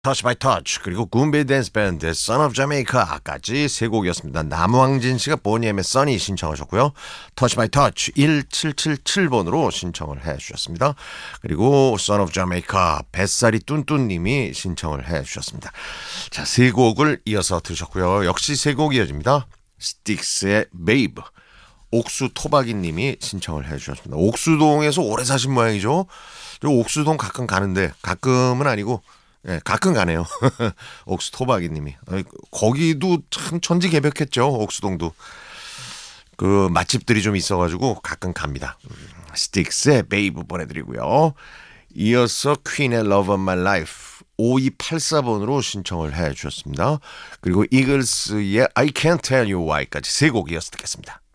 터치 바이 터치 그리고 군베이 댄스 밴드 Son of Jamaica까지 세 곡이었습니다. 남왕진 씨가 보니엠의 써니 신청하셨고요. 터치 바이 터치 1777번으로 신청을 해주셨습니다. 그리고 Son of Jamaica 뱃살이 뚠뚠님이 신청을 해주셨습니다. 자, 세 곡을 이어서 들으셨고요. 역시 세 곡 이어집니다. 스틱스의 Babe 옥수 토박이님이 신청을 해주셨습니다. 옥수동에서 오래 사신 모양이죠. 저 옥수동 가끔 가는데 가끔은 아니고 예, 가끔 가네요. 옥수 토박이님이 거기도 참 천지개벽했죠. 옥수동도 그 맛집들이 좀 있어가지고 가끔 갑니다. 스틱스의 베이브 보내드리고요. 이어서 퀸의 Love of My Life 5284번으로 신청을 해주셨습니다. 그리고 이글스의 I Can't Tell You Why까지 세 곡 이어서 듣겠습니다.